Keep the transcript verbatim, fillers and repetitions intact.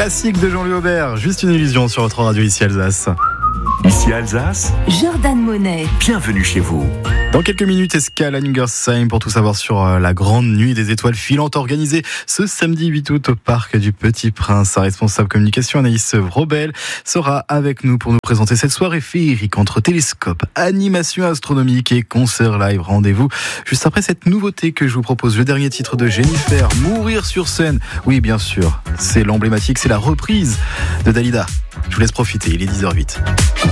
Classique de Jean-Louis Aubert, juste une illusion sur votre radio ici Alsace. Ici Alsace, Jordan Monet. Bienvenue chez vous. Dans quelques minutes, escale à Nungersheim pour tout savoir sur la grande nuit des étoiles filantes organisée ce samedi huit août au parc du Petit Prince. Sa responsable communication Anaïs Vrobel sera avec nous pour nous présenter cette soirée féerique entre télescope, animation astronomique et concert live. Rendez-vous juste après cette nouveauté que je vous propose, le dernier titre de Jennifer, Mourir sur scène. Oui, bien sûr, c'est l'emblématique, c'est la reprise de Dalida. Je vous laisse profiter, il est dix heures huit.